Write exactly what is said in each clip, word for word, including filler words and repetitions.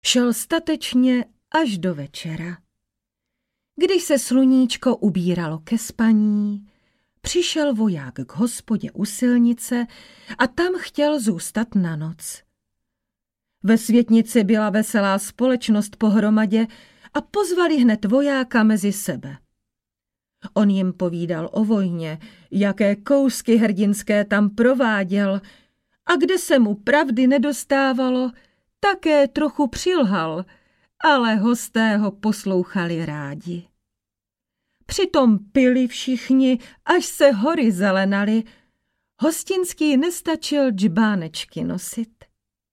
Šel statečně až do večera. Když se sluníčko ubíralo ke spaní, přišel voják k hospodě u silnice a tam chtěl zůstat na noc. Ve světnici byla veselá společnost pohromadě a pozvali hned vojáka mezi sebe. On jim povídal o vojně, jaké kousky hrdinské tam prováděl a kde se mu pravdy nedostávalo, také trochu přilhal, ale hosté ho poslouchali rádi. Přitom pili všichni, až se hory zelenaly, hostinský nestačil džbánečky nosit.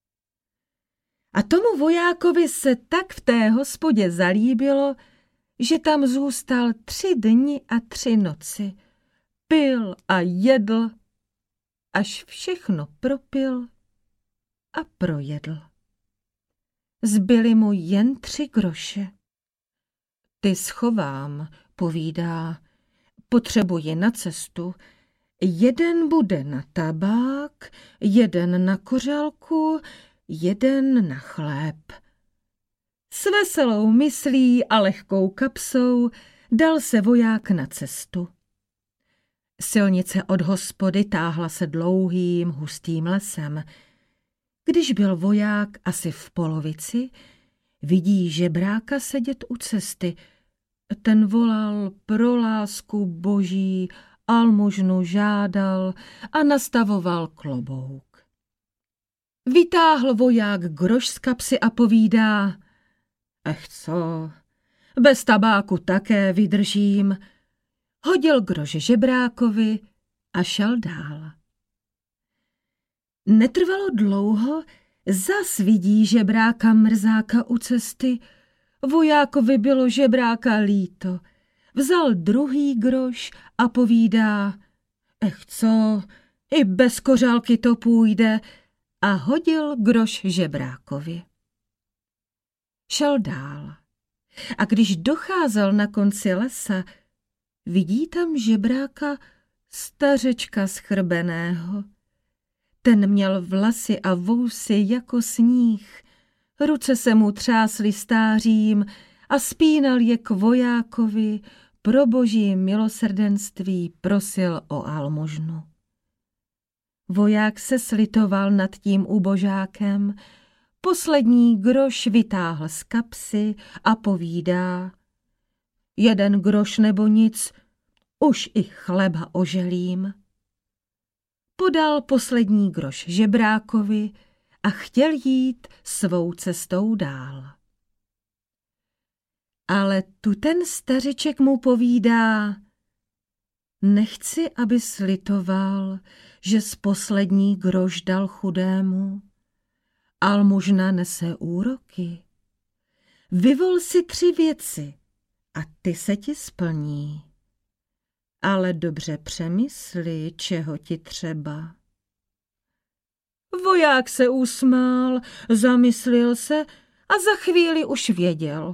A tomu vojákovi se tak v té hospodě zalíbilo, že tam zůstal tři dny a tři noci. Pil a jedl, až všechno propil a projedl. Zbyly mu jen tři groše. Ty schovám, povídá, potřebuji na cestu. Jeden bude na tabák, jeden na kořálku, jeden na chléb. S veselou myslí a lehkou kapsou dal se voják na cestu. Silnice od hospody táhla se dlouhým, hustým lesem. Když byl voják asi v polovici, vidí žebráka sedět u cesty. Ten volal pro lásku boží, almužnu žádal a nastavoval klobouk. Vytáhl voják groš z kapsy a povídá: Ech co, bez tabáku také vydržím. Hodil groš žebrákovi a šel dál. Netrvalo dlouho, zas vidí žebráka mrzáka u cesty. Vojákovi bylo žebráka líto. Vzal druhý groš a povídá: Ech co, i bez kořálky to půjde, a hodil groš žebrákovi. Šel dál. A když docházel na konci lesa, vidí tam žebráka stařečka schrbeného. Ten měl vlasy a vousy jako sníh, ruce se mu třásly stářím a spínal je k vojákovi, pro boží milosrdenství prosil o almužnu. Voják se slitoval nad tím ubožákem, poslední groš vytáhl z kapsy a povídá: Jeden groš nebo nic, už i chleba oželím. Podal poslední groš žebrákovi a chtěl jít svou cestou dál. Ale tu ten stařeček mu povídá: Nechci, aby slitoval, že z poslední groš dal chudému. Almužna nese úroky. Vyvol si tři věci a ty se ti splní. Ale dobře přemysli, čeho ti třeba. Voják se usmál, zamyslil se a za chvíli už věděl.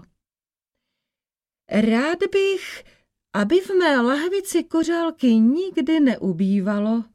Rád bych, aby v mé lahvici kořálky nikdy neubývalo.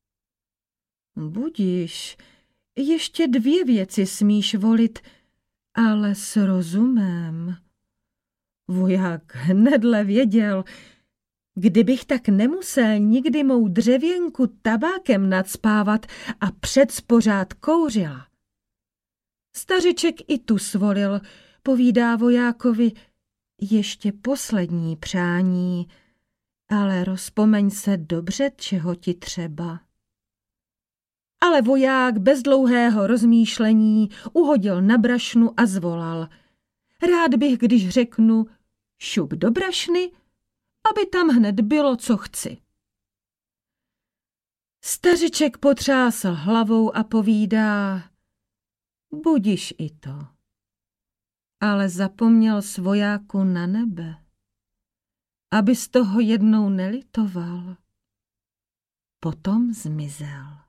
Budiš, ještě dvě věci smíš volit, ale s rozumem. Voják hnedle věděl, kdybych tak nemusel nikdy mou dřevěnku tabákem nacpávat a předspořád kouřila. Stařeček i tu svolil, povídá vojákovi: Ještě poslední přání, ale rozpomeň se dobře, čeho ti třeba. Ale voják bez dlouhého rozmýšlení uhodil na brašnu a zvolal: Rád bych, když řeknu šup do brašny, aby tam hned bylo, co chci. Stařeček potřásl hlavou a povídá: Budiš i to. Ale zapomněl z vojáku na nebe, aby z toho jednou nelitoval. Potom zmizel.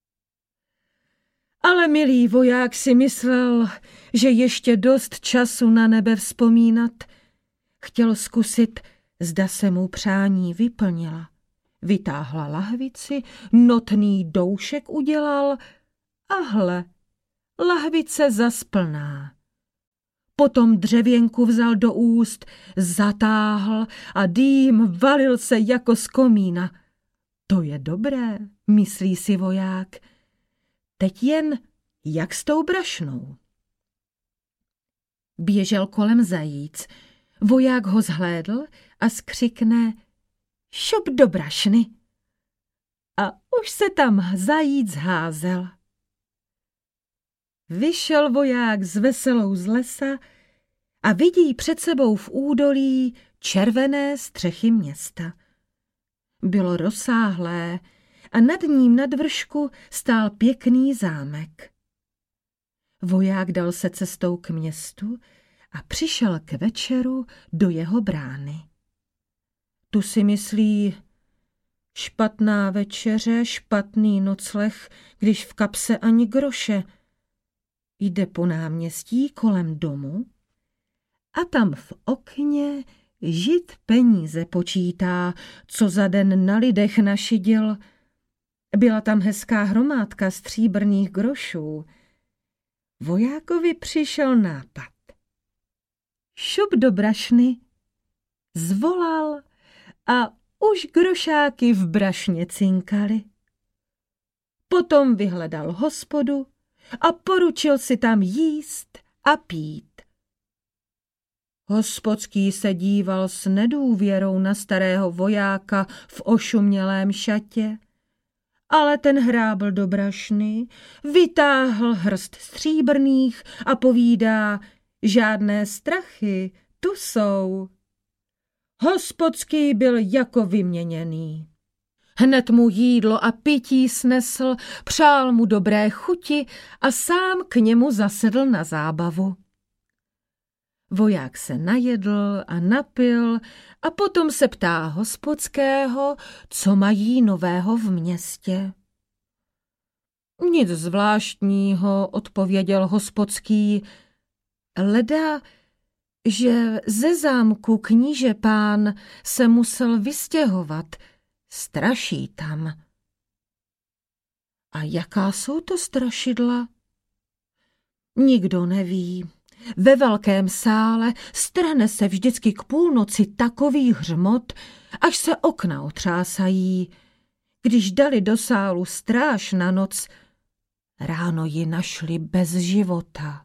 Ale milý voják si myslel, že ještě dost času na nebe vzpomínat. Chtěl zkusit, zda se mu přání vyplnila. Vytáhla lahvici, notný doušek udělal a hle, lahvice zas plná. Potom dřevěnku vzal do úst, zatáhl a dým valil se jako z komína. To je dobré, myslí si voják. Teď jen jak s tou brašnou. Běžel kolem zajíc. Voják ho zhlédl a skřikne: šup do brašny. A už se tam zajíc házel. Vyšel voják s veselou z lesa a vidí před sebou v údolí červené střechy města. Bylo rozsáhlé a nad ním nad vršku stál pěkný zámek. Voják dal se cestou k městu a přišel k večeru do jeho brány. Tu si myslí: špatná večeře, špatný nocleh, když v kapse ani groše. Jde po náměstí kolem domu a tam v okně žid peníze počítá, co za den na lidech našidil. Byla tam hezká hromádka stříbrných grošů. Vojákovi přišel nápad. Šup do brašny, zvolal a už grošáky v brašně cinkaly. Potom vyhledal hospodu a poručil si tam jíst a pít. Hospodský se díval s nedůvěrou na starého vojáka v ošumělém šatě, ale ten hrábl do brašny, vytáhl hrst stříbrných a povídá: žádné strachy, tu jsou. Hospodský byl jako vyměněný. Hned mu jídlo a pití snesl, přál mu dobré chuti a sám k němu zasedl na zábavu. Voják se najedl a napil a potom se ptá hospodského, co mají nového v městě. Nic zvláštního, odpověděl hospodský, leda, že ze zámku kníže pán se musel vystěhovat, straší tam. A jaká jsou to strašidla? Nikdo neví. Ve velkém sále strhne se vždycky k půlnoci takový hřmot, až se okna otřásají. Když dali do sálu stráž na noc, ráno ji našli bez života.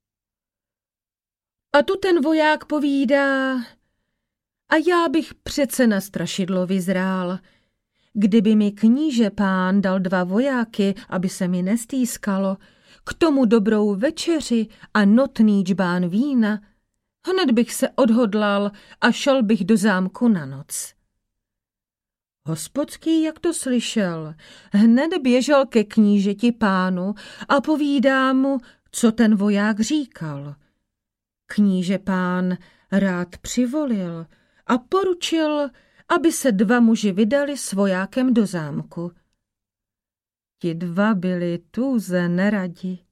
A tu ten voják povídá: a já bych přece na strašidlo vyzrál. Kdyby mi kníže pán dal dva vojáky, aby se mi nestýskalo, k tomu dobrou večeři a notný džbán vína, hned bych se odhodlal a šel bych do zámku na noc. Hospodský, jak to slyšel, hned běžel ke knížeti pánu a povídá mu, co ten voják říkal. Kníže pán rád přivolil a poručil, aby se dva muži vydali s vojákem do zámku. Ti dva byli tuze neradi.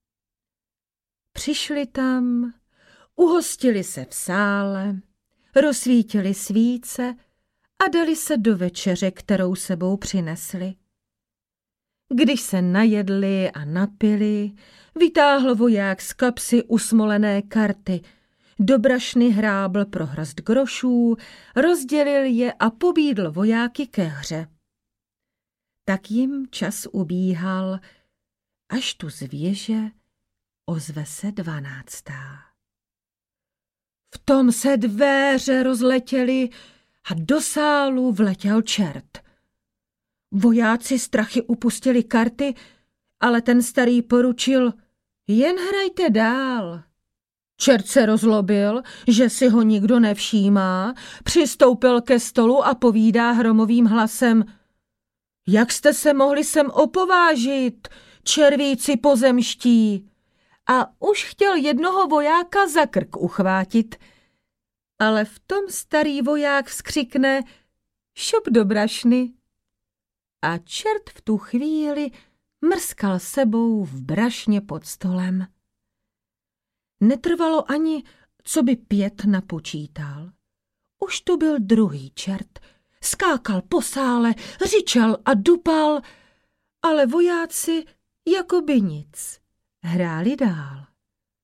Přišli tam, uhostili se v sále, rozsvítili svíce a dali se do večeře, kterou sebou přinesli. Když se najedli a napili, vytáhl voják z kapsy usmolené karty, do brašny hrábl pro hrst grošů, rozdělil je a pobídl vojáky ke hře. Tak jim čas ubíhal, až tu z věže ozve se dvanáctá. V tom se dveře rozletěly a do sálu vletěl čert. Vojáci strachy upustili karty, ale ten starý poručil: jen hrajte dál. Čert se rozlobil, že si ho nikdo nevšímá, přistoupil ke stolu a povídá hromovým hlasem: jak jste se mohli sem opovážit, červíci pozemští? A už chtěl jednoho vojáka za krk uchvátit, ale v tom starý voják vzkřikne: šup do brašny. A čert v tu chvíli mrskal sebou v brašně pod stolem. Netrvalo ani, co by pět napočítal. Už tu byl druhý čert, skákal po sále, řičel a dupal, ale vojáci jako by nic, hráli dál.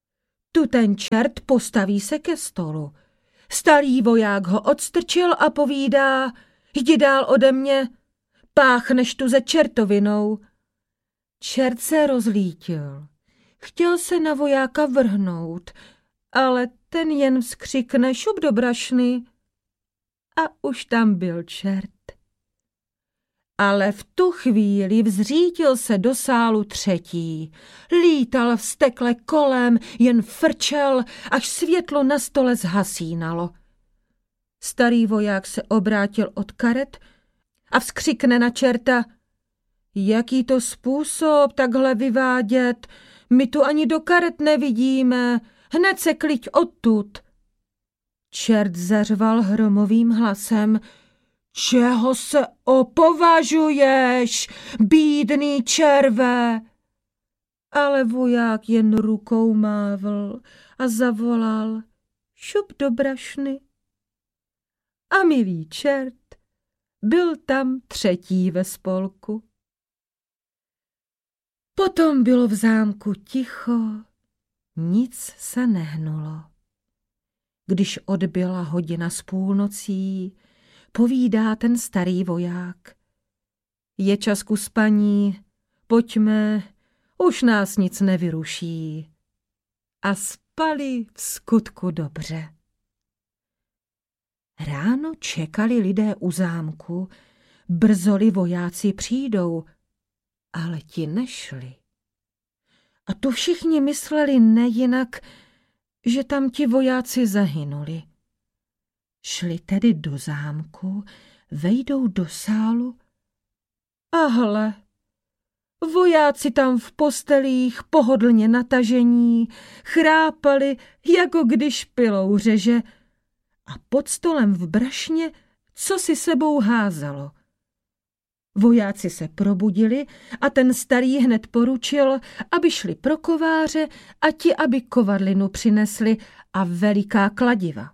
Tu ten čert postaví se ke stolu. Starý voják ho odstrčil a povídá: jdi dál ode mě, páchneš tu ze čertovinou. Čert se rozlítil. Chtěl se na vojáka vrhnout, ale ten jen vzkřikne: šup do brašny. A už tam byl čert. Ale v tu chvíli vzřítil se do sálu třetí. Lítal vztekle kolem, jen frčel, až světlo na stole zhasínalo. Starý voják se obrátil od karet a vzkřikne na čerta: jaký to způsob takhle vyvádět? My tu ani do karet nevidíme, hned se kliď odtud. Čert zařval hromovým hlasem: čeho se opovažuješ, bídný červe? Ale voják jen rukou mávl a zavolal: šup do brašny. A milý čert byl tam třetí ve spolku. Potom bylo v zámku ticho, nic se nehnulo. Když odbyla hodina z půlnocí, povídá ten starý voják: je čas ku spaní, pojďme, už nás nic nevyruší. A spali v skutku dobře. Ráno čekali lidé u zámku, brzoli vojáci přijdou, ale ti nešli. A tu všichni mysleli nejinak, že tam ti vojáci zahynuli. Šli tedy do zámku, vejdou do sálu a hle, vojáci tam v postelích pohodlně natažení, chrápali, jako když pilou řeže, a pod stolem v brašně co si sebou házelo. Vojáci se probudili a ten starý hned poručil, aby šli pro kováře a ti, aby kovadlinu přinesli a veliká kladiva.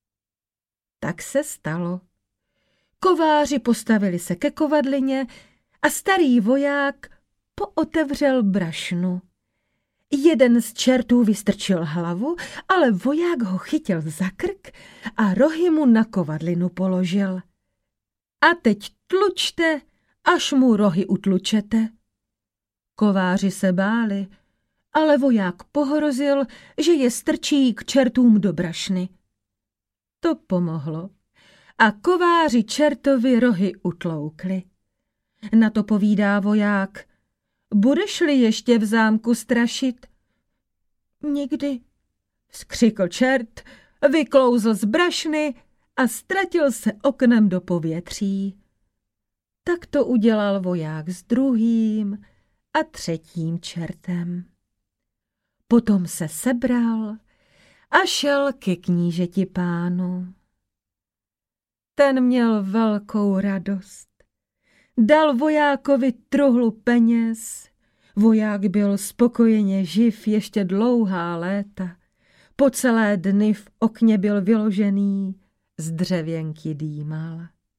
Tak se stalo. Kováři postavili se ke kovadlině a starý voják pootevřel brašnu. Jeden z čertů vystrčil hlavu, ale voják ho chytil za krk a rohy mu na kovadlinu položil. A teď tlučte, až mu rohy utlučete. Kováři se báli, ale voják pohrozil, že je strčí k čertům do brašny. To pomohlo a kováři čertovi rohy utloukli. Na to povídá voják: budeš-li ještě v zámku strašit? Nikdy, skřikl čert, vyklouzl z brašny a ztratil se oknem do povětří. Tak to udělal voják s druhým a třetím čertem. Potom se sebral a šel ke knížeti pánu. Ten měl velkou radost. Dal vojákovi truhlu peněz. Voják byl spokojeně živ ještě dlouhá léta. Po celé dny v okně byl vyložený, z dřevěnky dýmal.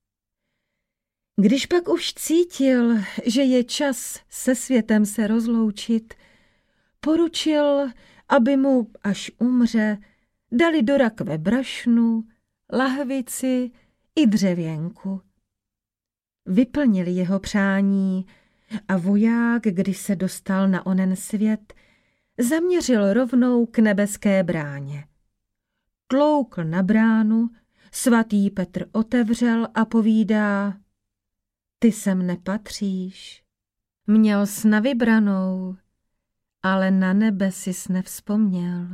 Když pak už cítil, že je čas se světem se rozloučit, poručil, aby mu, až umře, dali do rakve brašnu, lahvici i dřevěnku. Vyplnili jeho přání a voják, když se dostal na onen svět, zaměřil rovnou k nebeské bráně. Tloukl na bránu, svatý Petr otevřel a povídá: ty sem nepatříš. Měl s na vybranou, ale na nebe sis nevzpomněl.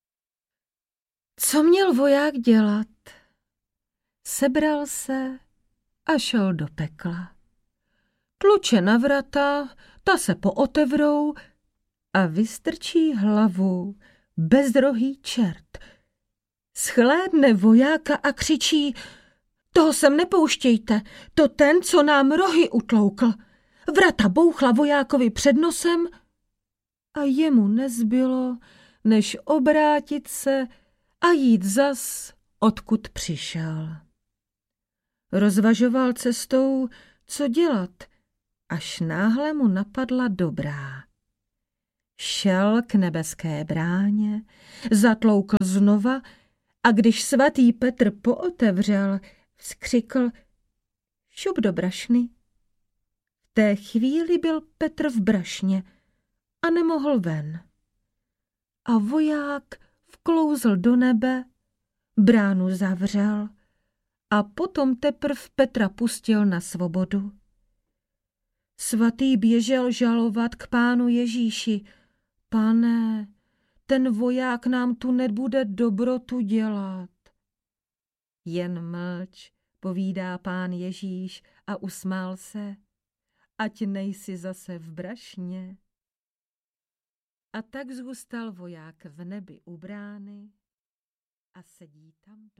Co měl voják dělat? Sebral se a šel do pekla. Tluče na vrata, ta se pootevřou a vystrčí hlavu bezrohý čert. Shlédne vojáka a křičí: toho sem nepouštějte, to ten, co nám rohy utloukl. Vrata bouchla vojákovi před nosem a jemu nezbylo, než obrátit se a jít zas, odkud přišel. Rozvažoval cestou, co dělat, až náhle mu napadla dobrá. Šel k nebeské bráně, zatloukl znova a když svatý Petr pootevřel, vzkřikl: Šup do brašny. V té chvíli byl Petr v brašně a nemohl ven. A voják vklouzl do nebe, bránu zavřel a potom teprv Petra pustil na svobodu. Svatý běžel žalovat k pánu Ježíši: Pane, ten voják nám tu nebude dobrotu dělat. Jen mlč, povídá pán Ježíš a usmál se, ať nejsi zase v brašně. A tak zůstal voják v nebi u brány a sedí tam do